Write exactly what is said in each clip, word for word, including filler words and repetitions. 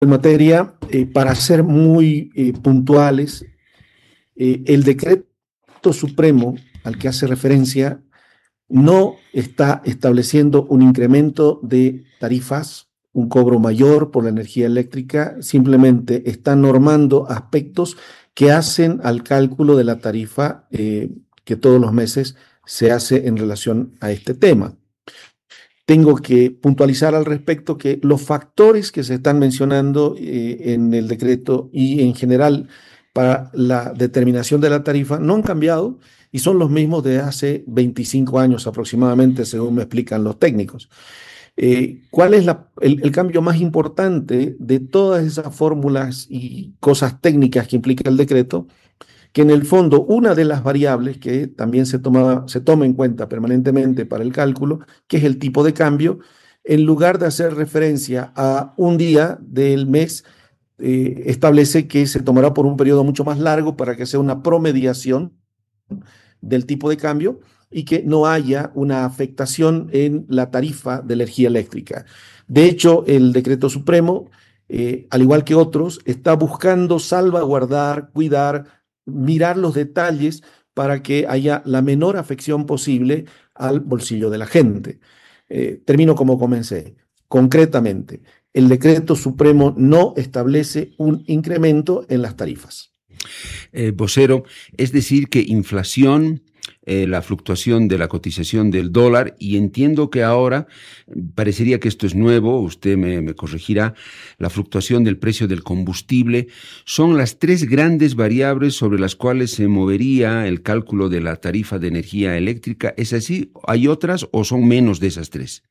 en materia, eh, para ser muy eh, puntuales, eh, el decreto supremo al que hace referencia no está estableciendo un incremento de tarifas, un cobro mayor por la energía eléctrica, simplemente está normando aspectos que hacen al cálculo de la tarifa eh, que todos los meses se hace en relación a este tema. Tengo que puntualizar al respecto que los factores que se están mencionando eh, en el decreto y en general para la determinación de la tarifa no han cambiado y son los mismos de hace veinticinco años aproximadamente, según me explican los técnicos. Eh, ¿cuál es la, el, el cambio más importante de todas esas fórmulas y cosas técnicas que implica el decreto? Que en el fondo una de las variables que también se toma, se toma en cuenta permanentemente para el cálculo, que es el tipo de cambio, en lugar de hacer referencia a un día del mes, eh, establece que se tomará por un periodo mucho más largo para que sea una promediación del tipo de cambio y que no haya una afectación en la tarifa de energía eléctrica. De hecho, el decreto supremo, eh, al igual que otros, está buscando salvaguardar, cuidar, mirar los detalles para que haya la menor afección posible al bolsillo de la gente. Eh, termino como comencé. Concretamente, el decreto supremo no establece un incremento en las tarifas. Eh, vocero, es decir, que inflación, eh, la fluctuación de la cotización del dólar, y entiendo que ahora, parecería que esto es nuevo, usted me, me corregirá, la fluctuación del precio del combustible, son las tres grandes variables sobre las cuales se movería el cálculo de la tarifa de energía eléctrica. ¿Es así? ¿Hay otras o son menos de esas tres?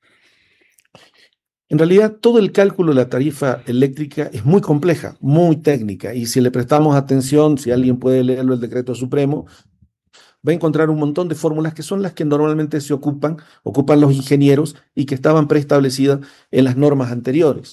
En realidad, todo el cálculo de la tarifa eléctrica es muy compleja, muy técnica, y si le prestamos atención, si alguien puede leerlo el decreto supremo, va a encontrar un montón de fórmulas que son las que normalmente se ocupan, ocupan los ingenieros y que estaban preestablecidas en las normas anteriores.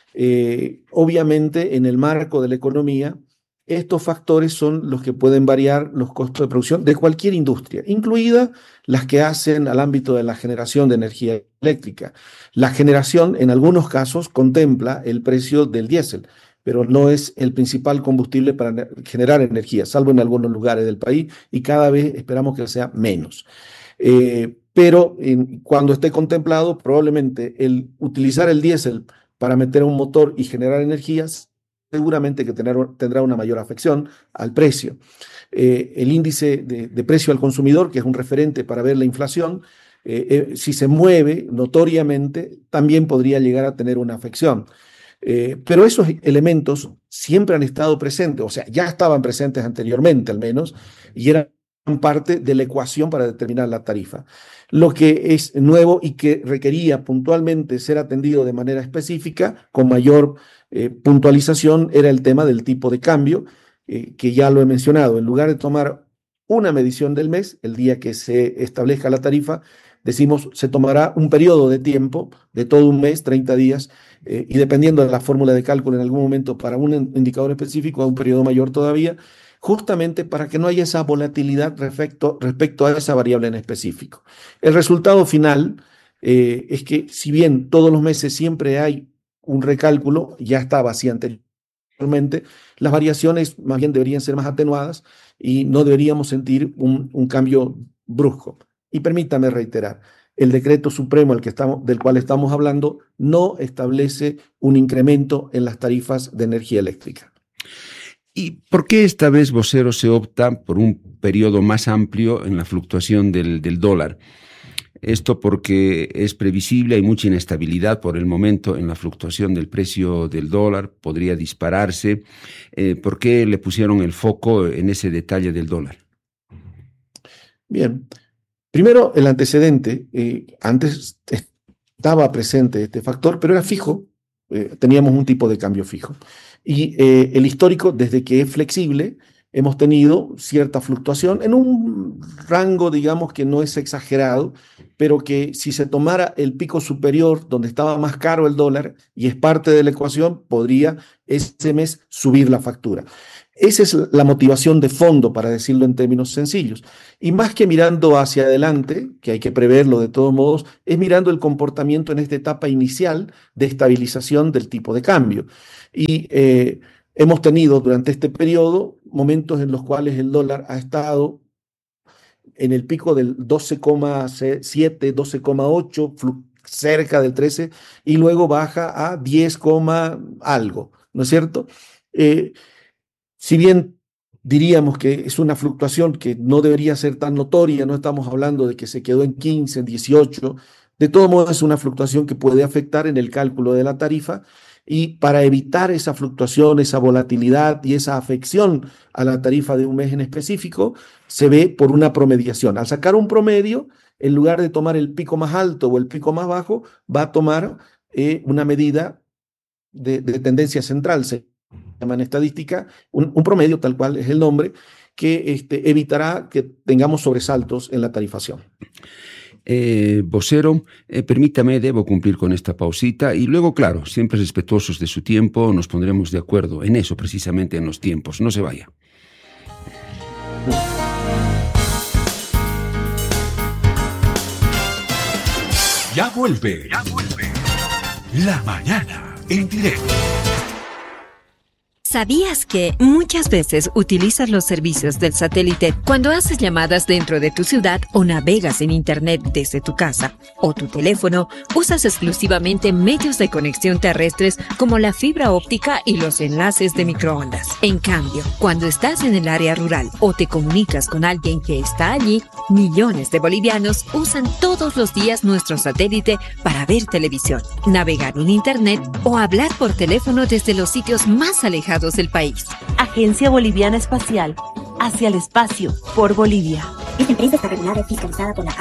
Eh, obviamente, en el marco de la economía, estos factores son los que pueden variar los costos de producción de cualquier industria, incluidas las que hacen al ámbito de la generación de energía eléctrica. La generación, en algunos casos, contempla el precio del diésel, pero no es el principal combustible para generar energía, salvo en algunos lugares del país, y cada vez esperamos que sea menos. Eh, pero en, cuando esté contemplado, probablemente el utilizar el diésel para meter un motor y generar energías, seguramente que tener, tendrá una mayor afección al precio. Eh, el índice de, de precio al consumidor, que es un referente para ver la inflación, eh, eh, si se mueve notoriamente, también podría llegar a tener una afección. Eh, pero esos elementos siempre han estado presentes, o sea, ya estaban presentes anteriormente al menos, y eran parte de la ecuación para determinar la tarifa. Lo que es nuevo y que requería puntualmente ser atendido de manera específica, con mayor eh, puntualización, era el tema del tipo de cambio, eh, que ya lo he mencionado. En lugar de tomar una medición del mes, el día que se establezca la tarifa, decimos, se tomará un periodo de tiempo de todo un mes, treinta días, eh, y dependiendo de la fórmula de cálculo en algún momento para un indicador específico, a un periodo mayor todavía, justamente para que no haya esa volatilidad respecto, respecto a esa variable en específico. El resultado final eh, es que si bien todos los meses siempre hay un recálculo, ya estaba así anteriormente, las variaciones más bien deberían ser más atenuadas y no deberíamos sentir un, un cambio brusco. Y permítame reiterar, el decreto supremo al que estamos, del cual estamos hablando no establece un incremento en las tarifas de energía eléctrica. ¿Y por qué esta vez, vocero, se opta por un periodo más amplio en la fluctuación del, del dólar? Esto porque es previsible, hay mucha inestabilidad por el momento en la fluctuación del precio del dólar, podría dispararse. Eh, ¿Por qué le pusieron el foco en ese detalle del dólar? Bien, primero el antecedente, eh, antes estaba presente este factor, pero era fijo, eh, teníamos un tipo de cambio fijo. Y eh, el histórico, desde que es flexible, hemos tenido cierta fluctuación en un rango, digamos, que no es exagerado, pero que si se tomara el pico superior, donde estaba más caro el dólar, y es parte de la ecuación, podría ese mes subir la factura. esa es la motivación de fondo, para decirlo en términos sencillos. Y más que mirando hacia adelante, que hay que preverlo de todos modos, es mirando el comportamiento en esta etapa inicial de estabilización del tipo de cambio. Y eh, hemos tenido durante este periodo momentos en los cuales el dólar ha estado en el pico del doce coma siete, doce coma ocho, cerca del trece, y luego baja a diez, algo, ¿no es cierto? Eh, si bien diríamos que es una fluctuación que no debería ser tan notoria, no estamos hablando de que se quedó en quince, en dieciocho, de todo modo es una fluctuación que puede afectar en el cálculo de la tarifa, y para evitar esa fluctuación, esa volatilidad y esa afección a la tarifa de un mes en específico, se ve por una promediación. Al sacar un promedio, en lugar de tomar el pico más alto o el pico más bajo, va a tomar eh, una medida de, de tendencia central, se llama en estadística, un, un promedio, tal cual es el nombre, que este, evitará que tengamos sobresaltos en la tarifación. Eh, vocero, eh, permítame, debo cumplir con esta pausita y luego, claro, siempre respetuosos de su tiempo, nos pondremos de acuerdo en eso, precisamente en los tiempos. No se vaya. Ya vuelve, ya vuelve. La mañana en directo. ¿Sabías que muchas veces utilizas los servicios del satélite cuando haces llamadas dentro de tu ciudad o navegas en Internet desde tu casa o tu teléfono? Usas exclusivamente medios de conexión terrestres como la fibra óptica y los enlaces de microondas. En cambio, cuando estás en el área rural o te comunicas con alguien que está allí, millones de bolivianos usan todos los días nuestro satélite para ver televisión, navegar en Internet o hablar por teléfono desde los sitios más alejados del país. Agencia Boliviana Espacial. Hacia el espacio. Por Bolivia. Esta empresa está regulada y fiscalizada por la